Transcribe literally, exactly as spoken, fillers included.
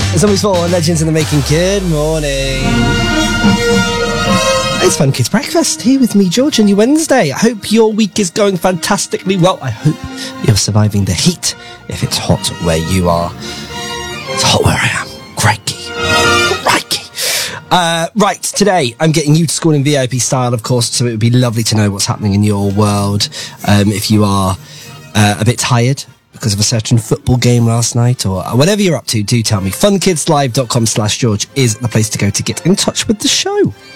It's always four legends in the making. Good morning. It's Fun Kids Breakfast here with me, George, on your Wednesday. I hope your week is going fantastically well. I hope you're surviving the heat if it's hot where you are. It's hot where I am. Crikey. Crikey. Uh, right, today I'm getting you to school in V I P style, of course, so it would be lovely to know what's happening in your world. Um, if you are uh, a bit tired because of a certain football game last night or whatever you're up to, do tell me. funkidslive.com slash George is the place to go to get in touch with the show.